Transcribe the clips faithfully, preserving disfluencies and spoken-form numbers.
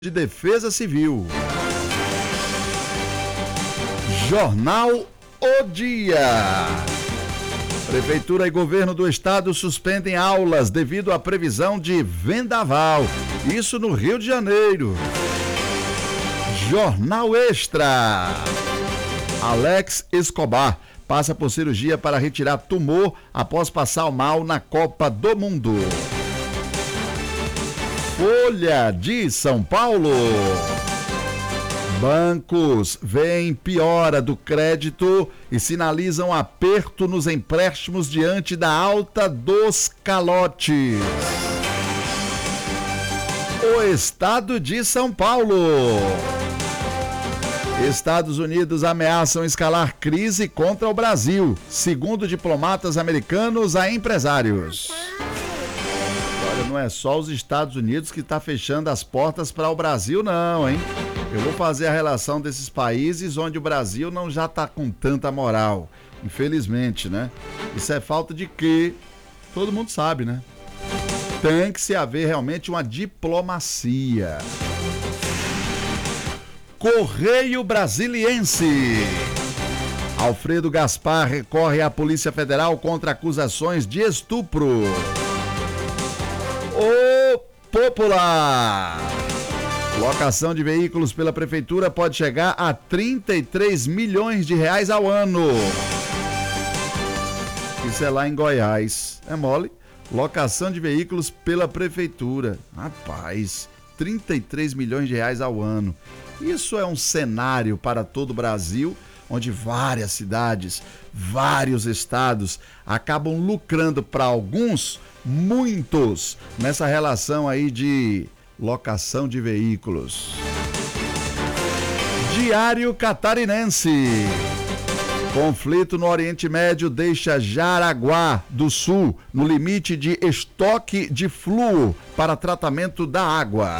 de Defesa Civil. Jornal O Dia. Prefeitura e governo do estado suspendem aulas devido à previsão de vendaval. Isso no Rio de Janeiro. Jornal Extra. Alex Escobar passa por cirurgia para retirar tumor após passar mal na Copa do Mundo. Folha de São Paulo. Bancos veem piora do crédito e sinalizam aperto nos empréstimos diante da alta dos calotes. O estado de São Paulo. Estados Unidos ameaçam escalar crise contra o Brasil, segundo diplomatas americanos a empresários. Olha, não é só os Estados Unidos que está fechando as portas para o Brasil, não, hein? Eu vou fazer a relação desses países onde o Brasil não já está com tanta moral, infelizmente, né? Isso é falta de quê? Todo mundo sabe, né? Tem que se haver realmente uma diplomacia. Correio Brasiliense. Alfredo Gaspar recorre à Polícia Federal contra acusações de estupro. O Popular. Locação de veículos pela prefeitura pode chegar a trinta e três milhões de reais ao ano. Isso é lá em Goiás. É mole? Locação de veículos pela prefeitura. Rapaz, trinta e três milhões de reais ao ano. Isso é um cenário para todo o Brasil, onde várias cidades, vários estados acabam lucrando para alguns, muitos, nessa relação aí de locação de veículos. Diário Catarinense. Conflito no Oriente Médio deixa Jaraguá do Sul no limite de estoque de flúor para tratamento da água.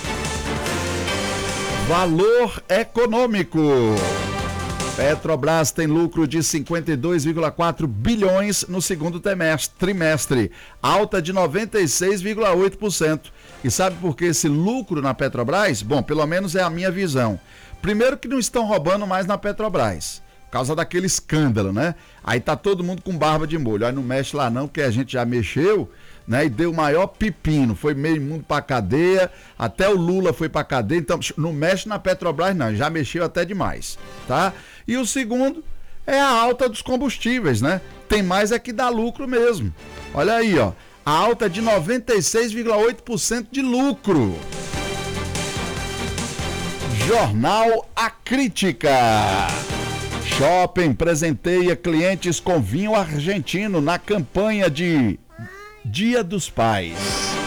Valor econômico. Petrobras tem lucro de cinquenta e dois vírgula quatro bilhões no segundo trimestre, alta de noventa e seis vírgula oito por cento. E sabe por que esse lucro na Petrobras? Bom, pelo menos é a minha visão. Primeiro que não estão roubando mais na Petrobras, por causa daquele escândalo, né? Aí tá todo mundo com barba de molho. Aí não mexe lá não, porque a gente já mexeu, né? E deu o maior pepino, foi meio mundo pra cadeia, até o Lula foi pra cadeia, então não mexe na Petrobras não, já mexeu até demais, tá? E o segundo é a alta dos combustíveis, né? Tem mais é que dá lucro mesmo. Olha aí, ó, a alta de noventa e seis vírgula oito por cento de lucro. Jornal A Crítica. Shopping presenteia clientes com vinho argentino na campanha de Dia dos Pais.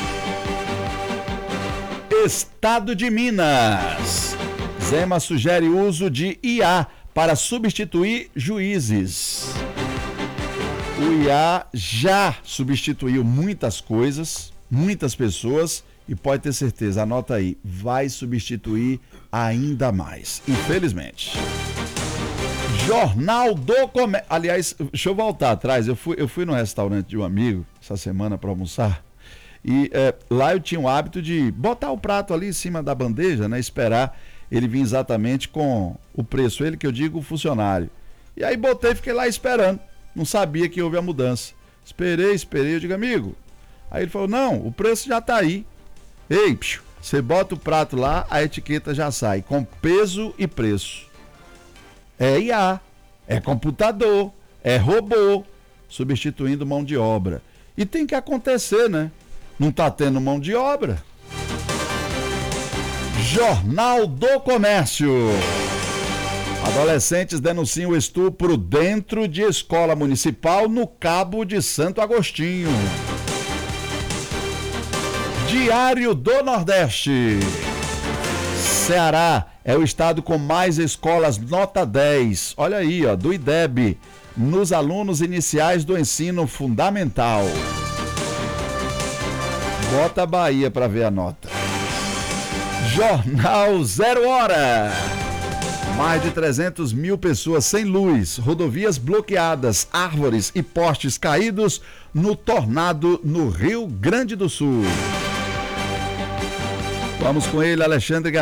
Estado de Minas. Zema sugere uso de I A para substituir juízes. O I A já substituiu muitas coisas, muitas pessoas e pode ter certeza, anota aí, vai substituir ainda mais, infelizmente. Jornal do Comércio. Aliás, deixa eu voltar atrás. Eu fui, eu fui no restaurante de um amigo essa semana para almoçar e é, lá eu tinha o hábito de botar o prato ali em cima da bandeja, né? Esperar ele vir exatamente com o preço, ele que eu digo, o funcionário. E aí botei e fiquei lá esperando. Não sabia que houve a mudança. Esperei, esperei. Eu digo, amigo. Aí ele falou, não, o preço já tá aí. Ei, psiu, você bota o prato lá, a etiqueta já sai com peso e preço. É I A, é computador, é robô, substituindo mão de obra. E tem que acontecer, né? Não tá tendo mão de obra. Jornal do Comércio. Adolescentes denunciam estupro dentro de escola municipal no Cabo de Santo Agostinho. Diário do Nordeste. Ceará é o estado com mais escolas nota dez. Olha aí, ó, do I D E B, nos alunos iniciais do ensino fundamental. Bota a Bahia para ver a nota. Jornal Zero Hora. Mais de trezentas mil pessoas sem luz, rodovias bloqueadas, árvores e postes caídos no tornado no Rio Grande do Sul. Vamos com ele, Alexandre